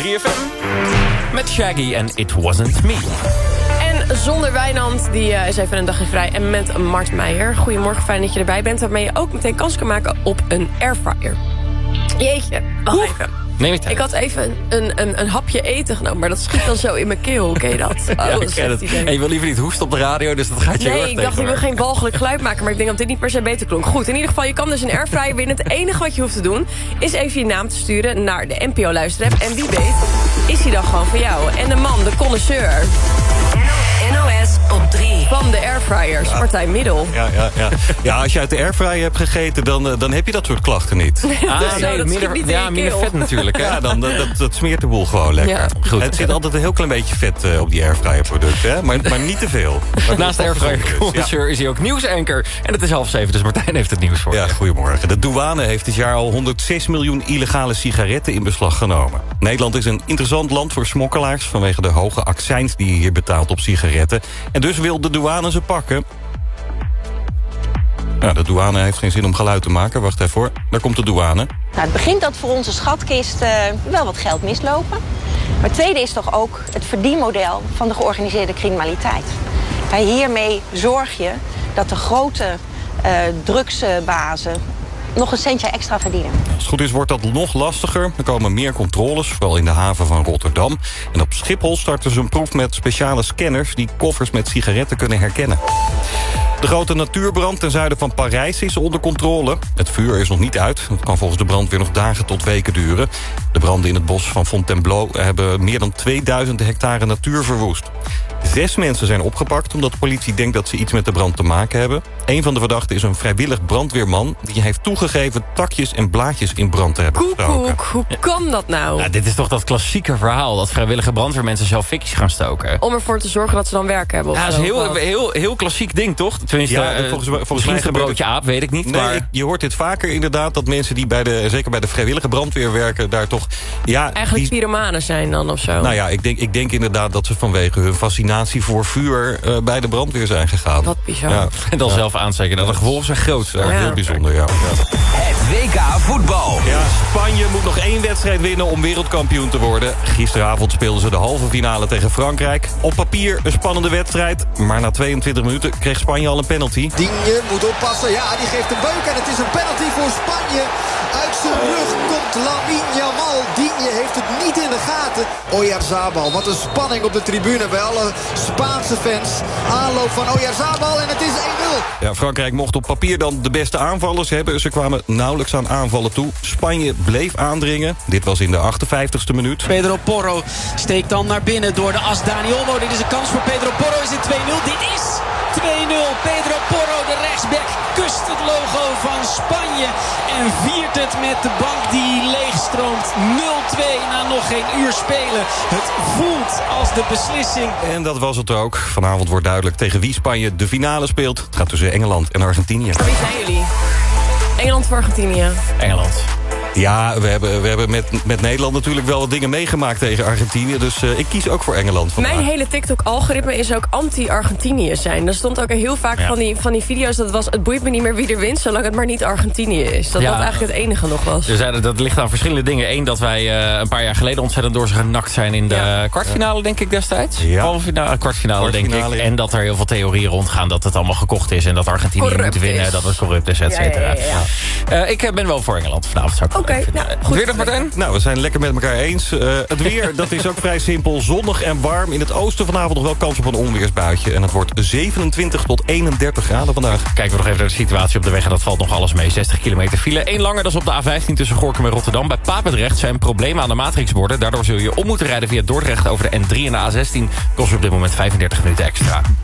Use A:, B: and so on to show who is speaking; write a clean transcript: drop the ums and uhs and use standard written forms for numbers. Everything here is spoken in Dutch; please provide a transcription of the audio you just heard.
A: 3FM. Met Shaggy en It Wasn't Me.
B: En zonder Wijnand, die is even een dagje vrij. En met Mart Meijer. Goedemorgen, fijn dat je erbij bent. Waarmee je ook meteen kans kan maken op een airfryer. Jeetje, wacht even.
A: Neem je tijd.
B: Ik had even een hapje eten genomen, maar dat schiet dan zo in mijn keel. Ken je dat? Oh,
A: Ja, ik ken het. En je wil liever niet hoesten op de radio, dus dat gaat je heel erg
B: Nee, ik dacht, ik wil geen walgelijk geluid maken, maar ik denk dat dit niet per se beter klonk. Goed, in ieder geval, je kan dus een airfryer winnen. Het enige wat je hoeft te doen, is even je naam te sturen naar de NPO-luisterapp. En wie weet, is hij dan gewoon voor jou. En de man, de connoisseur.
C: NOS op 3.
B: Van de airfryers, Martijn Middel.
D: Ja, als je uit de airfryer hebt gegeten, dan heb je dat soort klachten niet.
B: Dat schiet niet in je
A: minder
B: keel.
A: vet natuurlijk. Hè?
D: Ja, dat smeert de boel gewoon lekker.
B: Ja.
A: Goed.
D: Het zit altijd een heel klein beetje vet op die airfryer producten, hè? Maar niet te veel.
A: Naast de airfryer is hij ook nieuwsanker. En het is 6:30, dus Martijn heeft het nieuws voor je.
D: Ja, goedemorgen. De douane heeft dit jaar al 106 miljoen illegale sigaretten in beslag genomen. Nederland is een interessant land voor smokkelaars vanwege de hoge accijns die je hier betaalt op sigaretten. En dus wil de douane ze pakken. Ja, de douane heeft geen zin om geluid te maken. Wacht even hoor. Daar komt de douane.
E: Nou, het begint dat voor onze schatkist wel wat geld mislopen. Maar het tweede is toch ook het verdienmodel van de georganiseerde criminaliteit. Hiermee zorg je dat de grote drugsbazen nog een centje extra verdienen.
D: Als het goed is wordt dat nog lastiger. Er komen meer controles, vooral in de haven van Rotterdam. En op Schiphol starten ze een proef met speciale scanners die koffers met sigaretten kunnen herkennen. De grote natuurbrand ten zuiden van Parijs is onder controle. Het vuur is nog niet uit. Het kan volgens de brandweer nog dagen tot weken duren. De branden in het bos van Fontainebleau hebben meer dan 2000 hectare natuur verwoest. 6 mensen zijn opgepakt omdat de politie denkt dat ze iets met de brand te maken hebben. Een van de verdachten is een vrijwillig brandweerman die heeft toegegeven takjes en blaadjes in brand te hebben gestoken.
B: Koekoek, hoe kan dat nou?
A: Ja, dit is toch dat klassieke verhaal, dat vrijwillige brandweermensen zelf ficties gaan stoken.
B: Om ervoor te zorgen dat ze dan werk hebben. Of
A: Ja, dat is
B: zo.
A: een heel klassiek ding, toch? Tenminste,
D: Ja, volgens mij
A: een broodje aap, weet ik niet.
D: Nee,
A: maar
D: je hoort dit vaker inderdaad, dat mensen die zeker bij de vrijwillige brandweer werken, daar toch... Ja,
B: Eigenlijk pyromanen zijn dan of zo.
D: Nou ja, ik denk inderdaad dat ze vanwege hun fascinatie voor vuur bij de brandweer zijn gegaan.
B: Wat bizar.
D: Ja.
A: en dan zelf aansteken. Nou, de gevolgen zijn groot.
D: Ja, heel bijzonder, ja.
C: Het WK voetbal.
D: Ja, Spanje moet nog 1 wedstrijd winnen om wereldkampioen te worden. Gisteravond speelden ze de halve finale tegen Frankrijk. Op papier een spannende wedstrijd, maar na 22 minuten kreeg Spanje al een penalty.
F: Digne moet oppassen, ja, die geeft een beuk en het is een penalty voor Spanje. Uit zijn rug komt Lamine Yamal. Digne heeft het niet in de gaten. Oyarzabal, wat een spanning op de tribune bij alle Spaanse fans. Aanloop van Oyarzabal en het is 1-0.
D: Ja, Frankrijk mocht op papier dan de beste aanvallers hebben. Ze kwamen nauwelijks aan aanvallen toe. Spanje bleef aandringen. Dit was in de 58ste minuut.
G: Pedro Porro steekt dan naar binnen door de as Dani Olmo. Dit is een kans voor Pedro Porro. Is het 2-0? Dit is 2-0. Pedro Porro, de rechtsback, kust het logo van Spanje. En viert het met de bank die leegstroomt. 0-2 na nog geen uur spelen. Het voelt als de beslissing.
D: En dat was het ook. Vanavond wordt duidelijk tegen wie Spanje de finale speelt. Het gaat tussen Engeland en Argentinië.
B: Wie zijn jullie? Engeland of Argentinië?
A: Engeland.
D: Ja, we hebben met Nederland natuurlijk wel wat dingen meegemaakt tegen Argentinië. Dus ik kies ook voor Engeland vandaag.
B: Mijn hele TikTok-algoritme is ook anti-Argentinië zijn. Er stond ook heel vaak van die video's dat was... het boeit me niet meer wie er wint, zolang het maar niet Argentinië is. Dat eigenlijk het enige nog was.
A: Dat ligt aan verschillende dingen. Eén, dat wij een paar jaar geleden ontzettend door ze genakt zijn... in de kwartfinale, denk ik, destijds.
D: Ja.
A: Halve kwartfinale, denk ik.
D: Ja.
A: En dat er heel veel theorieën rondgaan dat het allemaal gekocht is... en dat Argentinië
B: Corrupt
A: moet winnen,
B: is.
A: dat het corrupt is, et cetera.
B: Ja.
A: Ik ben wel voor Engeland vanavond. Zou ik
B: Oké,
A: even
B: nou,
A: vinden.
B: goed.
A: Weer dat, Martijn?
D: Nou, we zijn lekker met elkaar eens. Het weer, dat is ook vrij simpel. Zonnig en warm. In het oosten vanavond nog wel kans op een onweersbuitje. En het wordt 27 tot 31 graden vandaag.
A: Kijken we nog even naar de situatie op de weg. En dat valt nog alles mee. 60 kilometer file. Eén langer, dat is op de A15 tussen Gorinchem en Rotterdam. Bij Papendrecht zijn problemen aan de matrixborden. Daardoor zul je om moeten rijden via Dordrecht over de N3 en de A16. Kost je op dit moment 35 minuten extra.